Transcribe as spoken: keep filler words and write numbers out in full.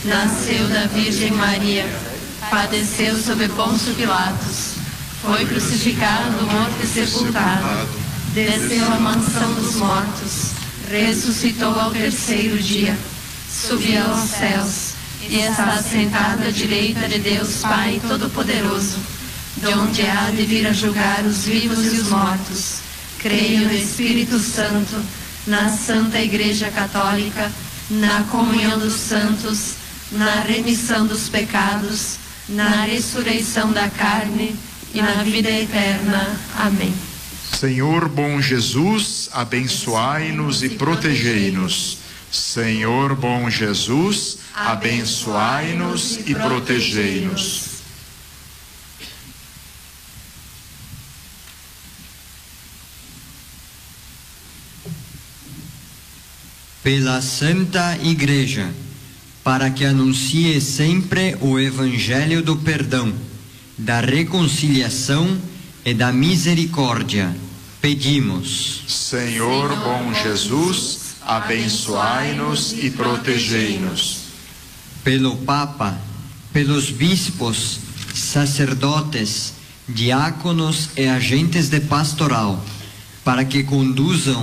nasceu da Virgem Maria, padeceu sob Pôncio Pilatos, foi crucificado, morto e sepultado, desceu à mansão dos mortos, ressuscitou ao terceiro dia, subiu aos céus e está sentado à direita de Deus Pai Todo-Poderoso, de onde há de vir a julgar os vivos e os mortos. Creio no Espírito Santo, na Santa Igreja Católica, na comunhão dos santos, na remissão dos pecados, na ressurreição da carne e na vida eterna. Amém. Senhor bom Jesus, abençoai-nos e protegei-nos. Senhor bom Jesus, abençoai-nos e protegei-nos. Pela Santa Igreja, para que anuncie sempre o Evangelho do perdão, da reconciliação e da misericórdia, pedimos. Senhor bom Jesus, abençoai-nos e protegei-nos. Pelo Papa, pelos bispos, sacerdotes, diáconos e agentes de pastoral, para que conduzam